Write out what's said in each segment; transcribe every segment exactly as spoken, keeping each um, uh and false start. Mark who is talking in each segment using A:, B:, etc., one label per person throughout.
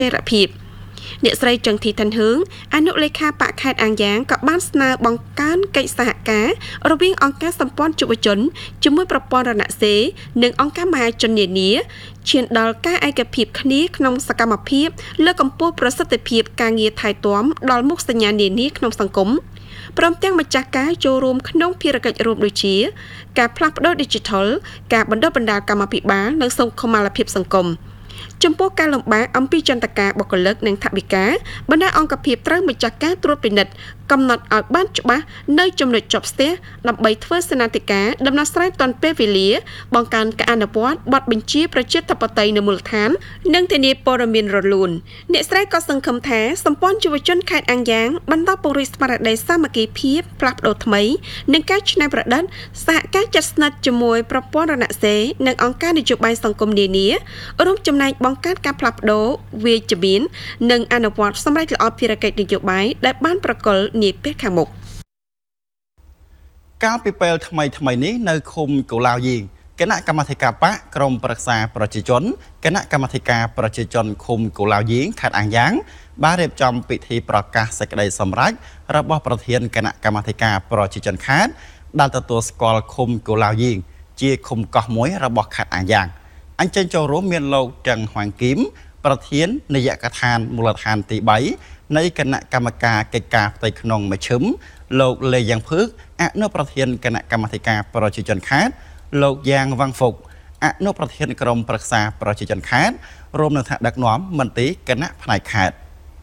A: រភាពអ្នកស្រីចង្ធីឋានហឿងអនុលេខាបកខេត្តអាងយ៉ាងក៏បានស្នើបង្កើនកិច្ចសហការរវាងអង្គការសម្ព័ន្ធយុវជនជាមួយប្រព័ន្ធរណសេរីនិងអង្គការមហាជននានាឈានដល់ការឯកភាពគ្នាក្នុងសកម្មភាពលើកកម្ពស់ប្រសិទ្ធភាពការងារថែទាំដល់មុខសញ្ញានានាក្នុងសង្គមព្រមទាំងម្ចាស់ការចូលរួមក្នុងភារកិច្ចរួមដូចជាការផ្លាស់ប្តូរ Digital ការបណ្ដុះបណ្ដាលកម្មភិបាលនិងសង្គមាលភាពសង្គមចំពោះការលំបាកអំពីចន្ទការបុគ្គលិកនិងថវិកាបណ្ដាអង្គភាពត្រូវម្ចាស់ការត្រួតពិនិត្យកំណត់ឲ្យបានច្បាស់នៅចំណុចជាប់ស្ទះដើម្បីធ្វើសេនាធិការដំណោះស្រាយទាន់ពេលវេលាបង្កើនការអនុវត្តបទបញ្ជាប្រជាធិបតេយ្យនៅមូលដ្ឋាននិងធានាព័ត៌មានរលូនអ្នកស្រីក៏សង្ឃឹមថាសម្ព័ន្ធយុវជនខេត្តអាងយ៉ាងបន្តពង្រីកស្មារតីសាមគ្គីភាពផ្លាស់ប្ដូរថ្មីនិងការច្នៃប្រឌិតសហការជិតស្និទ្ធជាមួយប្រព័ន្ធរណសេរីនិងអង្គការនយោបាយសង្គមនានារួមចំណែកបង្កើតការផ្លាស់ប្ដូរវិជ្ជមាននិងអនុវត្តសម្រាប់ល្អភារកិច្ចនយោបាយដែលបានប្រកល់នាពេលខាងមុខ
B: កាលពីពេលថ្មីថ្មីនេះនៅឃុំកូឡាវយីងគណៈកម្មាធិការបកក្រមប្រឹក្សាប្រជាជនគណៈកម្មាធិការប្រជាជនឃុំកូឡាវយីងខេត្តអាងយ៉ាងបានរៀបចំពិធីប្រកាសសេចក្តីសម្រេចរបស់ប្រធានគណៈកម្មាធិការប្រជាជនខេត្តដែលទទួលស្គាល់ឃុំកូឡាវយីងជាឃុំកោះមួយរបស់ខេត្តអាងយ៉ាងអញ្ចឹងចូលរួមមានលោកចឹងហួងគីមប្រធាននាយកដ្ឋានមូលដ្ឋានទីបីនៃគណៈកម្មការកិច្ចការផ្ទៃក្នុងមជ្ឈិមលោកលេយ៉ាងភឿកអនុប្រធានគណៈកម្មាធិការប្រជាជនខេត្តលោកយ៉ាងវ៉ាងហ្វុកអនុប្រធានក្រុមប្រឹក្សាប្រជាជនខេត្តរួមនឹងថ្នាក់ដឹកនាំមន្ត្រីគណៈផ្នែកខេត្ត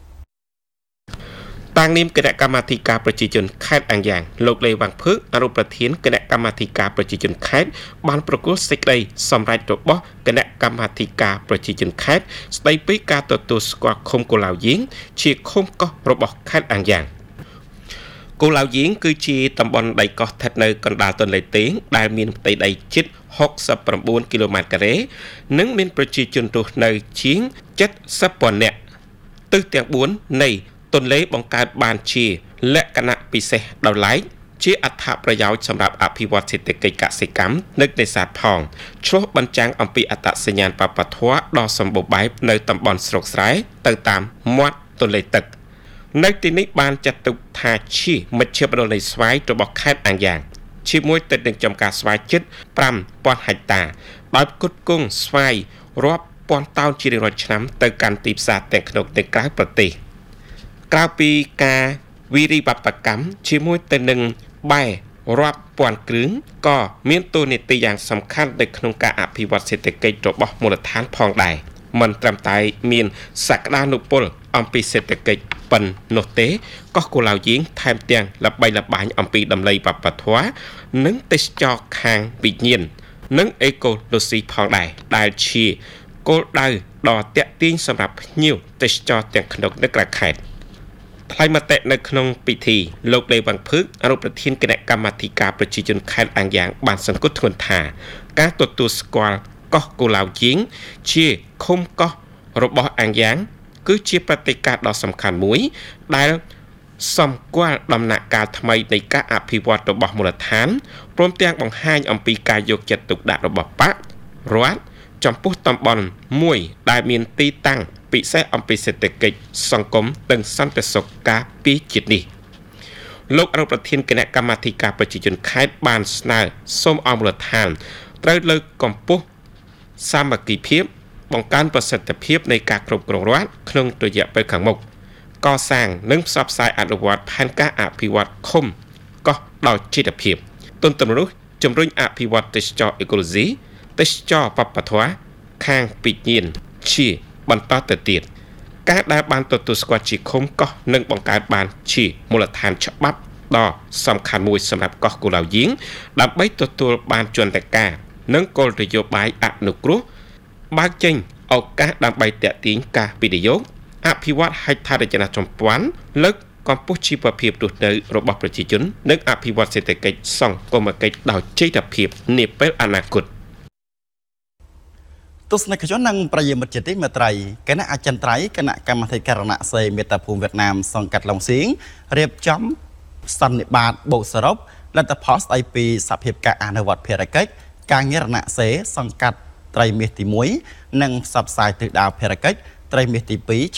B: តាំងនាមគណៈកម្មាធិការប្រជាជនខេត្តអាងយ៉ាងលោកលេវ៉ាងភឿកអនុប្រធានគណៈកម្មាធិការប្រជាជនខេត្តបានប្រកាសសេចក្តីសម្រេចរបស់គណៈកម្មាធិការប្រជាជនខេត្តស្តីពីការទទួលស្គាល់ឃុំកូឡាវយីងជាឃុំកោះរបស់ខេត្តអាងយ៉ាងកូឡាវយីងគឺជាតំបន់ដីកោះស្ថិតនៅកណ្ដាលទន្លេតេងដែលមានផ្ទៃដីជិតហុកសិប៩គីឡូម៉ែត្រការ៉េនិងមានប្រជាជនរស់នៅជាងเจ็ดสิบពាន់នាក់ទិសទាំងបួននៃទន្លេបង្កើតបានជាលក្ខណៈពិសេសដោយឡែកជាអត្ថប្រយោជន៍សម្រាប់អភិវឌ្ឍសេដ្ឋកិច្ចកសិកម្មនិងនេសាទផងឆ្លុះបញ្ចាំងអំពីអត្តសញ្ញាណវប្បធម៌ដ៏សម្បូរបែបនៅតំបន់ស្រុកស្រែទៅតាមមាត់ទន្លេទឹកនៅទីនេះបានចាត់ទុកថាជាមជ្ឈមណ្ឌលនៃស្វាយរបស់ខេត្តអាងយ៉ាងជាមួយទៅនឹងចំការស្វាយជិតប្រាំពាន់ហិកតាដោយផ្គត់ផ្គង់ស្វាយរាប់ពាន់តោនជារៀងរាល់ឆ្នាំទៅកាន់ទីផ្សារទាំងក្នុងនិងក្រៅប្រទេសក្រៅពីការវិរិយបត្រកម្មជាមួយទៅនឹងបែរាប់ពាន់គ្រឿងក៏មានតួនាទីយ៉ាងសំខាន់នៅក្នុងការអភិវឌ្ឍសេដ្ឋកិច្ចរបស់មូលដ្ឋានផងដែរមិនត្រឹមតែមានសក្តានុពលអំពីសេដ្ឋកិច្ចប៉ុណ្ណោះទេកោះកូឡាវយីងថែមទាំងល្បីល្បាញអំពីតម្លៃវប្បធម៌និងទេសចរខាងវិញ្ញាណនិងអេកូឡូស៊ីផងដែរដែលជាគោលដៅដ៏ទាក់ទាញសម្រាប់ភ្ញៀវទេសចរទាំងក្នុងនិងក្រៅខេត្តថ្លែងមតិនៅក្នុងពិធីលោកលេវ៉ាងភឿកអនុប្រធានគណៈកម្មាធិការប្រជាជនខេត្តអាងយ៉ាងបានសង្កត់ធ្ងន់ថាការទទួលស្គាល់កោះកូឡាវយីងជាឃុំកោះរបស់អាងយ៉ាងគឺជាព្រឹត្តិការណ៍ដ៏សំខាន់មួយដែលសម្គាល់ដំណាក់កាលថ្មីនៃការអភិវឌ្ឍរបស់មូលដ្ឋានព្រមទាំងបង្ហាញអំពីការយកចិត្តទុកដាក់របស់បករដ្ឋចំពោះតំបន់មួយដែលមានទីតាំងពិសេសអំពីសេដ្ឋកិច្ចសង្គមនិងសន្តិសុខការពារជាតិនេះលោកអនុប្រធានគណៈកម្មាធិការប្រជាជនខេត្តបានស្នើសូមឲ្យមូលដ្ឋានត្រូវលើកកម្ពស់សាមគ្គីភាពបង្កើនប្រសិទ្ធភាពនៃការគ្រប់គ្រងរដ្ឋក្នុងរយៈពេលខាងមុខកសាងនិងផ្សព្វផ្សាយអនុវត្តផែនការអភិវឌ្ឍឃុំកោះដោយជីវភាពទន្ទឹមនោះជំរុញអភិវឌ្ឍទេសចរអេកូឡូស៊ីទេសចរវប្បធម៌ខាងវិញ្ញាណជាបន្តទៅទៀតការដែលបានទទួលស្គាល់ជាឃុំកោះនិងបង្កើតបានជាមូលដ្ឋានច្បាប់ដ៏សំខាន់មួយសម្រាប់កោះកូឡាវយីងដើម្បីទទួលបានជន្ទការនិងគោលនយោបាយអនុគ្រោះបើកចេញឱកាសដើម្បីទាក់ទាញការវិនិយោគអភិវឌ្ឍហេដ្ឋារចនាសម្ព័ន្ធលើកកម្ពស់ជីវភាពរស់នៅរបស់ប្រជាជននិងអភិវឌ្ឍសេដ្ឋកិច្ចសង្គមគិច្ចដោយចីរភាពនាពេលអនាគតទស្សនិកជននិងប្រិយមិត្តជាទីមេត្រីគណៈអចិន្ត្រៃយ៍គណៈកម្មាធិការរណសេរីមេត្តាភូមិវៀតណាមសង្កាត់ឡុងសៀងរៀបចំសន្និបាតបូកសរុបលទ្ធផលស្ដីពីសភាពការអនុវត្តភារកិច្ចការងាររណសេរីសង្កាត់ត្រីមាសទីមួយនិងផ្សព្វផ្សាយទិសដៅភារកិច្ច
C: ត្រីមាសទីពីរ